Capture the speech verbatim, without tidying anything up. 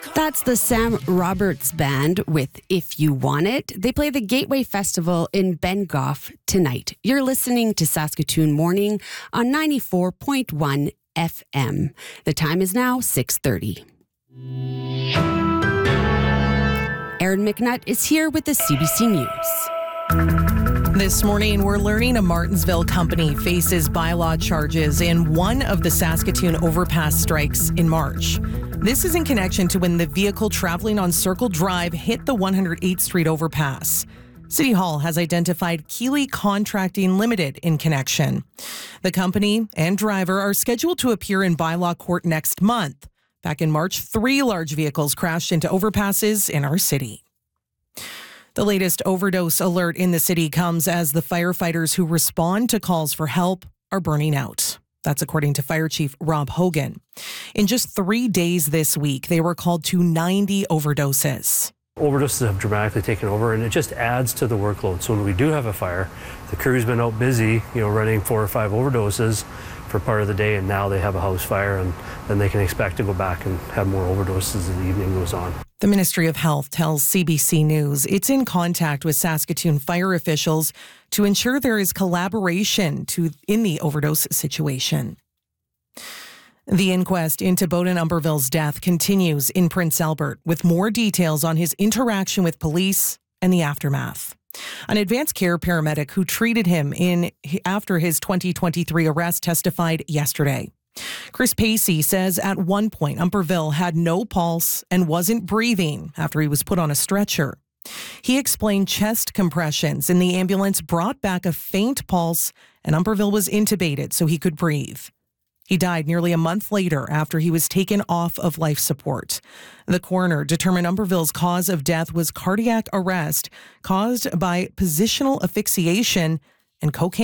That's the Sam Roberts Band with If You Want It. They play the Gateway Festival in Bengoff tonight. You're listening to Saskatoon Morning on ninety-four point one F M. The time is now six thirty. Aaron McNutt is here with the C B C News. This morning, we're learning a Martensville company faces bylaw charges in one of the Saskatoon overpass strikes in March. This is in connection to when the vehicle traveling on Circle Drive hit the one hundred eighth Street overpass. City Hall has identified Keeley Contracting Limited in connection. The company and driver are scheduled to appear in bylaw court next month. Back in March, three large vehicles crashed into overpasses in our city. The latest overdose alert in the city comes as the firefighters who respond to calls for help are burning out. That's according to Fire Chief Rob Hogan. In just three days this week, they were called to ninety overdoses. Overdoses have dramatically taken over, and it just adds to the workload. So when we do have a fire, the crew's been out busy, you know, running four or five overdoses for part of the day, and now they have a house fire, and then they can expect to go back and have more overdoses as the evening goes on. The Ministry of Health tells C B C News it's in contact with Saskatoon fire officials to ensure there is collaboration to in the overdose situation. The inquest into Bowden Umberville's death continues in Prince Albert with more details on his interaction with police and the aftermath. An advanced care paramedic who treated him in after his twenty twenty-three arrest testified yesterday. Chris Pacey says at one point Umberville had no pulse and wasn't breathing after he was put on a stretcher. He explained chest compressions in the ambulance brought back a faint pulse, and Umberville was intubated so he could breathe. He died nearly a month later after he was taken off of life support. The coroner determined Umberville's cause of death was cardiac arrest caused by positional asphyxiation and cocaine.